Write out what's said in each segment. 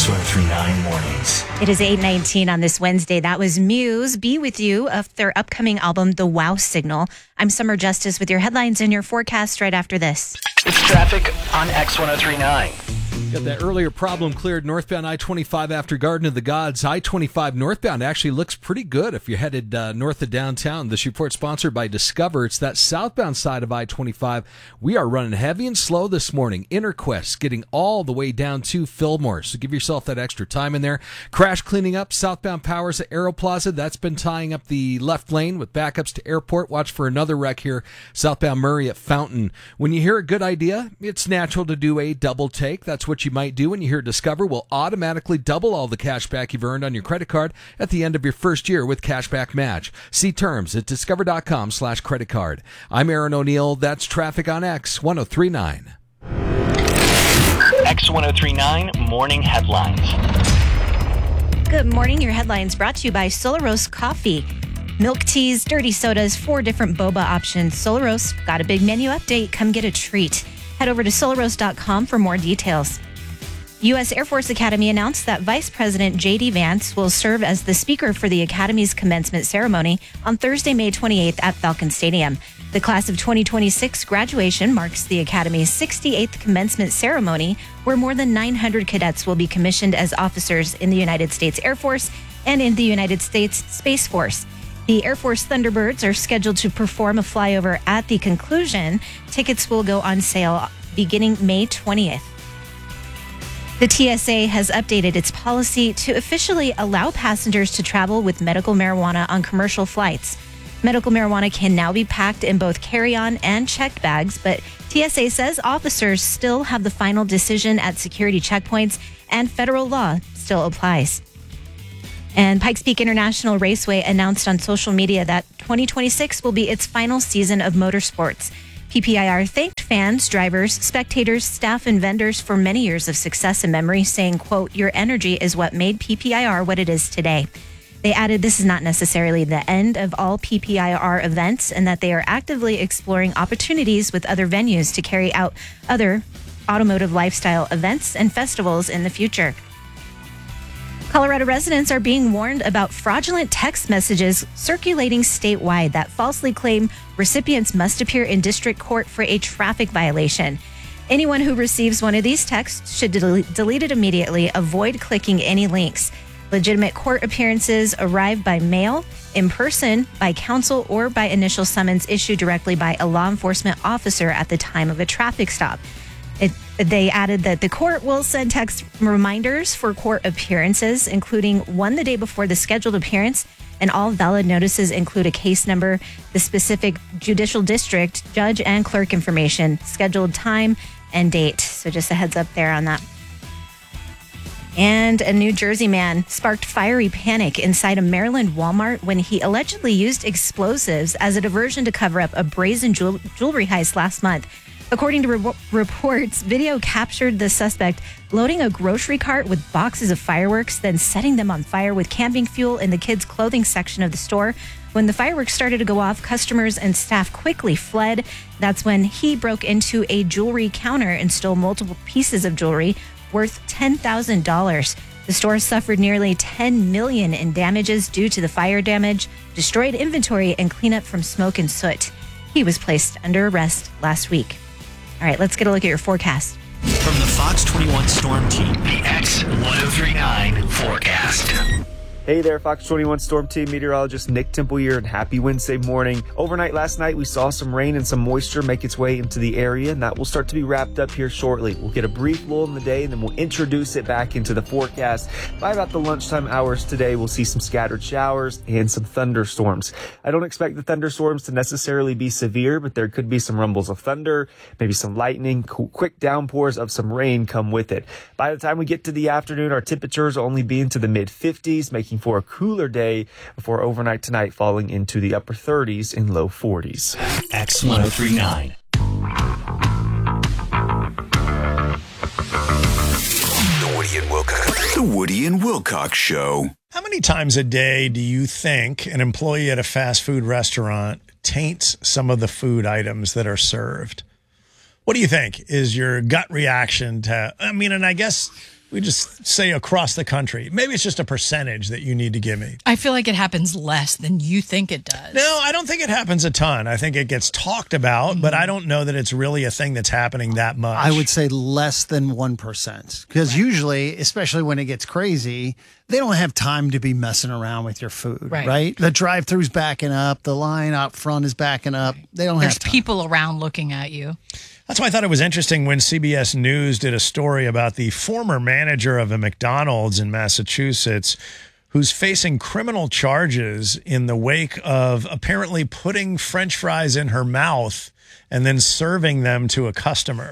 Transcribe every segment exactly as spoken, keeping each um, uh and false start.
X one oh three nine Mornings. It is eight nineteen on this Wednesday. That was Muse, Be With You, of their upcoming album, The Wow Signal. I'm Summer Justice with your headlines and your forecast right after this. It's traffic on X one oh three nine. Got that earlier problem cleared northbound I twenty-five after Garden of the Gods. I twenty-five northbound actually looks pretty good if you're headed uh, north of downtown. This report sponsored by Discover. It's that southbound side of I twenty-five. We are running heavy and slow this morning. Interquest getting all the way down to Fillmore. So give yourself that extra time in there. Crash cleaning up southbound Powers at Aero Plaza. That's been tying up the left lane with backups to Airport. Watch for another wreck here southbound Murray at Fountain. When you hear a good idea, it's natural to do a double take. That's what you might do when you hear Discover will automatically double all the cash back you've earned on your credit card at the end of your first year with Cashback Match. See terms at discover.com slash credit card. I'm Aaron O'Neill. That's traffic on X one oh three nine. X one oh three nine Morning Headlines. Good morning. Your headlines brought to you by Solaros Coffee. Milk teas, dirty sodas, four different boba options. Solaros got a big menu update. Come get a treat. Head over to solaros dot com for more details. U S Air Force Academy announced that Vice President J D Vance will serve as the speaker for the Academy's commencement ceremony on Thursday, May twenty-eighth at Falcon Stadium. The class of twenty twenty-six graduation marks the Academy's sixty-eighth commencement ceremony, where more than nine hundred cadets will be commissioned as officers in the United States Air Force and in the United States Space Force. The Air Force Thunderbirds are scheduled to perform a flyover at the conclusion. Tickets will go on sale beginning May twentieth. The T S A has updated its policy to officially allow passengers to travel with medical marijuana on commercial flights. Medical marijuana can now be packed in both carry-on and checked bags, but T S A says officers still have the final decision at security checkpoints and federal law still applies. And Pikes Peak International Raceway announced on social media that twenty twenty-six will be its final season of motorsports. P P I R thanked fans, drivers, spectators, staff, and vendors for many years of success and memory, saying, quote, "Your energy is what made P P I R what it is today." They added this is not necessarily the end of all P P I R events and that they are actively exploring opportunities with other venues to carry out other automotive lifestyle events and festivals in the future. Colorado residents are being warned about fraudulent text messages circulating statewide that falsely claim recipients must appear in district court for a traffic violation. Anyone who receives one of these texts should del- delete it immediately. Avoid clicking any links. Legitimate court appearances arrive by mail, in person, by counsel, or by initial summons issued directly by a law enforcement officer at the time of a traffic stop. It, they added that the court will send text reminders for court appearances, including one the day before the scheduled appearance, and all valid notices include a case number, the specific judicial district, judge and clerk information, scheduled time, and date. So just a heads up there on that. And a New Jersey man sparked fiery panic inside a Maryland Walmart when he allegedly used explosives as a diversion to cover up a brazen jewel- jewelry heist last month. According to re- reports, video captured the suspect loading a grocery cart with boxes of fireworks, then setting them on fire with camping fuel in the kids' clothing section of the store. When the fireworks started to go off, customers and staff quickly fled. That's when he broke into a jewelry counter and stole multiple pieces of jewelry worth ten thousand dollars. The store suffered nearly ten million dollars in damages due to the fire damage, destroyed inventory, and cleanup from smoke and soot. He was placed under arrest last week. All right, let's get a look at your forecast. From the Fox twenty-one Storm Team, the X one oh three nine forecast. Hey there, Fox twenty-one Storm Team meteorologist Nick Temple here, and happy Wednesday morning. Overnight last night, we saw some rain and some moisture make its way into the area, and that will start to be wrapped up here shortly. We'll get a brief lull in the day, and then we'll introduce it back into the forecast. By about the lunchtime hours today, we'll see some scattered showers and some thunderstorms. I don't expect the thunderstorms to necessarily be severe, but there could be some rumbles of thunder, maybe some lightning, quick downpours of some rain come with it. By the time we get to the afternoon, our temperatures will only be into the mid fifties, making for a cooler day before overnight tonight falling into the upper thirties and low forties. X one oh three nine. The Woody and Wilcox. The Woody and Wilcox Show. How many times a day do you think an employee at a fast food restaurant taints some of the food items that are served? What do you think is your gut reaction to, I mean, and I guess We just say across the country. Maybe it's just a percentage that you need to give me. I feel like it happens less than you think it does. No, I don't think it happens a ton. I think it gets talked about, mm-hmm. but I don't know that it's really a thing that's happening that much. I would say less than one percent. Because right. usually, especially when it gets crazy, they don't have time to be messing around with your food, right? right? The drive-thru's backing up. The line out front is backing up. They don't There's have time. people around looking at you. That's why I thought it was interesting when C B S News did a story about the former manager of a McDonald's in Massachusetts who's facing criminal charges in the wake of apparently putting French fries in her mouth and then serving them to a customer.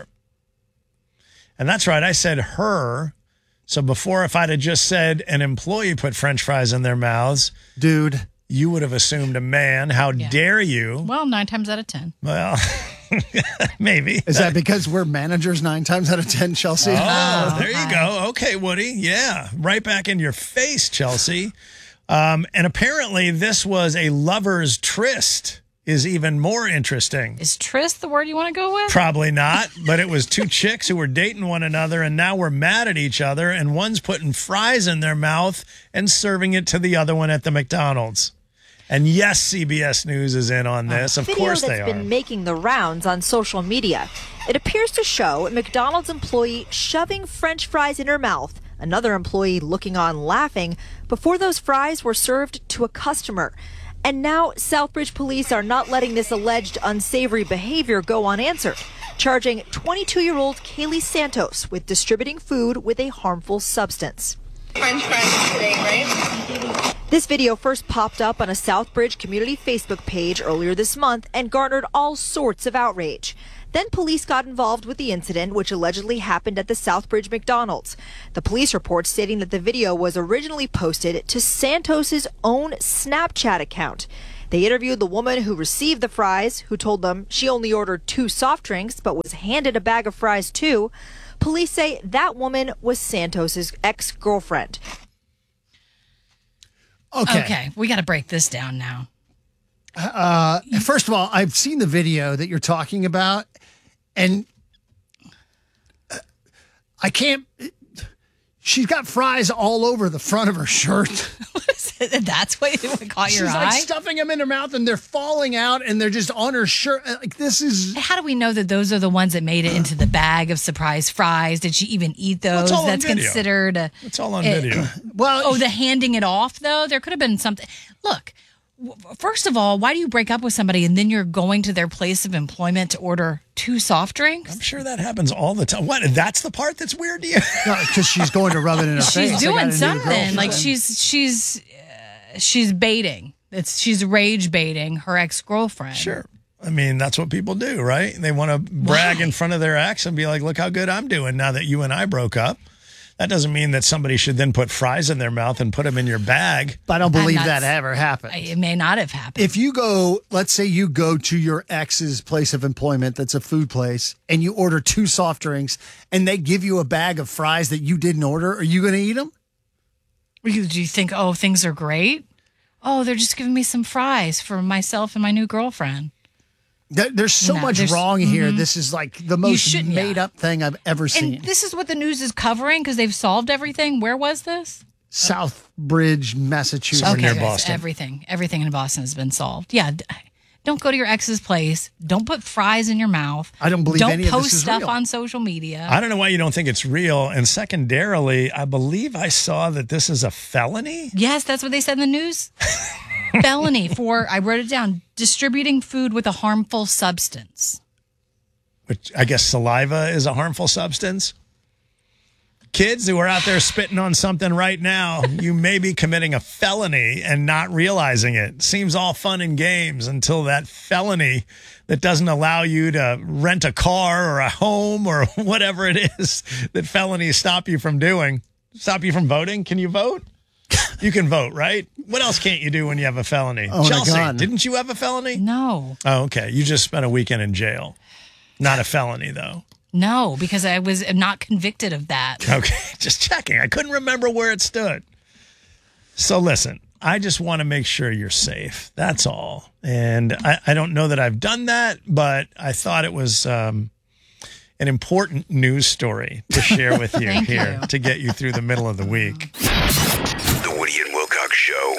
And that's right, I said her. So before, if I'd have just said an employee put French fries in their mouths, dude, you would have assumed a man. How yeah. dare you? Well, nine times out of ten. Well, maybe. Is that because we're managers nine times out of ten, Chelsea? Oh, oh there you go. Okay, Woody. Yeah, right back in your face, Chelsea. Um, and apparently this was a lover's tryst. Is even more interesting. Is tryst the word you want to go with? Probably not, but it was two chicks who were dating one another, and now we're mad at each other, and one's putting fries in their mouth and serving it to the other one at the McDonald's. And yes, C B S News is in on this. Of course they are. Video that's been making the rounds on social media. It appears to show a McDonald's employee shoving French fries in her mouth, another employee looking on laughing, before those fries were served to a customer. And now Southbridge police are not letting this alleged unsavory behavior go unanswered, charging twenty-two-year-old Kaylee Santos with distributing food with a harmful substance. French fries today, right? This video first popped up on a Southbridge community Facebook page earlier this month and garnered all sorts of outrage. Then police got involved with the incident, which allegedly happened at the Southbridge McDonald's. The police report stating that the video was originally posted to Santos's own Snapchat account. They interviewed the woman who received the fries, who told them she only ordered two soft drinks but was handed a bag of fries too. Police say that woman was Santos's ex-girlfriend. Okay. Okay, we got to break this down now. Uh, first of all, I've seen the video that you're talking about, and I can't. She's got fries all over the front of her shirt. That's what caught your She's eye? like stuffing them in her mouth, and they're falling out, and they're just on her shirt. Like, this is. How do we know that those are the ones that made it into the bag of surprise fries? Did she even eat those? Well, That's video. considered. A, it's all on it, video. Well, oh, the handing it off though. There could have been something. Look. First of all, why do you break up with somebody and then you're going to their place of employment to order two soft drinks? I'm sure that happens all the time. What? That's the part that's weird to you? No, because she's going to rub it in her face. She's doing something. Like she's she's uh, she's baiting. It's she's rage baiting her ex-girlfriend. Sure. I mean, that's what people do, right? They want to brag why? in front of their ex and be like, "Look how good I'm doing now that you and I broke up." That doesn't mean that somebody should then put fries in their mouth and put them in your bag. But I don't believe that ever happened. It may not have happened. If you go, let's say you go to your ex's place of employment that's a food place, and you order two soft drinks, and they give you a bag of fries that you didn't order, are you going to eat them? Do you think, oh, things are great? Oh, they're just giving me some fries for myself and my new girlfriend. There's so no, much there's, wrong here. Mm-hmm. This is like the most made yeah. up thing I've ever seen. And this is what the news is covering because they've solved everything. Where was this? Southbridge, Massachusetts. Okay, near guys, Boston. Everything, everything in Boston has been solved. Yeah. Don't go to your ex's place. Don't put fries in your mouth. I don't believe don't any of this post is stuff real. on social media. I don't know why you don't think it's real. And secondarily, I believe I saw that this is a felony. Yes, that's what they said in the news. Felony for, I wrote it down, distributing food with a harmful substance. Which I guess saliva is a harmful substance. Kids who are out there spitting on something right now, you may be committing a felony and not realizing it. Seems all fun and games until that felony that doesn't allow you to rent a car or a home or whatever it is that felonies stop you from doing. Stop you from voting? Can you vote? You can vote, right? What else can't you do when you have a felony? Oh, Chelsea, my God. didn't you have a felony? No. Oh, okay. You just spent a weekend in jail. Not a felony, though. No, because I was not convicted of that. Okay, just checking. I couldn't remember where it stood. So listen, I just want to make sure you're safe. That's all. And I, I don't know that I've done that, but I thought it was um, an important news story to share with you Thank here you. to get you through the middle of the week. The Woody and Wilcox Show.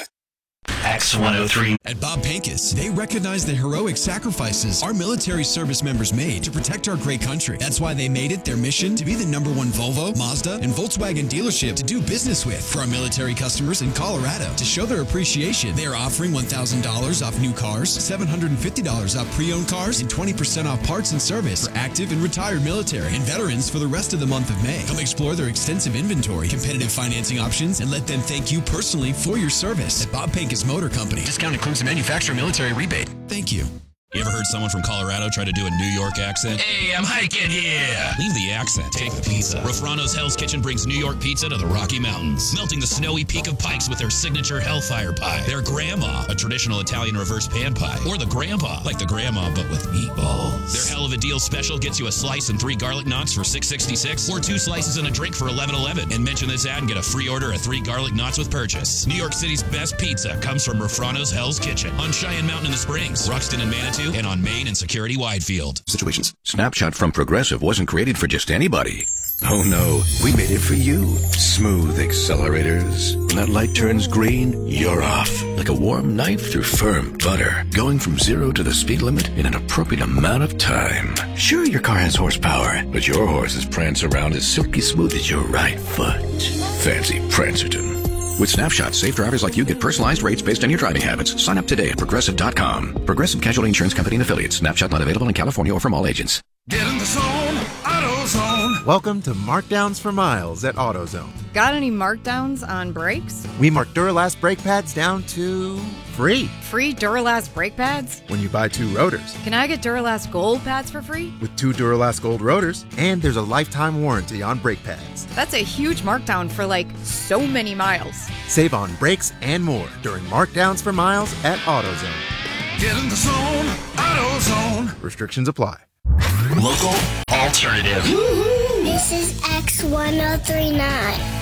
X one oh three. At Bob Pincus, they recognize the heroic sacrifices our military service members made to protect our great country. That's why they made it their mission to be the number one Volvo, Mazda, and Volkswagen dealership to do business with. For our military customers in Colorado, to show their appreciation, they are offering one thousand dollars off new cars, seven hundred fifty dollars off pre-owned cars, and twenty percent off parts and service for active and retired military and veterans for the rest of the month of May. Come explore their extensive inventory, competitive financing options, and let them thank you personally for your service. At Bob Pincus Motor Company. Discount includes a manufacturer military rebate. Thank you. You ever heard someone from Colorado try to do a New York accent? Hey, I'm hiking here. Leave the accent. Take the pizza. Rofrano's Hell's Kitchen brings New York pizza to the Rocky Mountains, melting the snowy peak of Pikes with their signature Hellfire Pie, their Grandma, a traditional Italian reverse pan pie, or the Grandpa, like the Grandma but with meatballs. Their Hell of a Deal special gets you a slice and three garlic knots for six sixty-six, or two slices and a drink for eleven eleven. And mention this ad and get a free order of three garlic knots with purchase. New York City's best pizza comes from Rofrano's Hell's Kitchen on Cheyenne Mountain in the Springs, Ruxton and Manitou, and on Main and Security Widefield. Situations. Snapshot from Progressive wasn't created for just anybody. Oh no, we made it for you. Smooth accelerators. When that light turns green, you're off. Like a warm knife through firm butter. Going from zero to the speed limit in an appropriate amount of time. Sure, your car has horsepower, but your horses prance around as silky smooth as your right foot. Fancy Prancerton. With Snapshot, safe drivers like you get personalized rates based on your driving habits. Sign up today at Progressive dot com. Progressive Casualty Insurance Company and Affiliates. Snapshot not available in California or from all agents. Get in the zone, AutoZone. Welcome to Markdowns for Miles at AutoZone. Got any markdowns on brakes? We mark Duralast brake pads down to free. Free Duralast brake pads? When you buy two rotors. Can I get Duralast Gold pads for free? With two Duralast Gold rotors, and there's a lifetime warranty on brake pads. That's a huge markdown for like so many miles. Save on brakes and more during Markdowns for Miles at AutoZone. Get in the zone, AutoZone. Restrictions apply. Local alternative. This is X one oh three nine.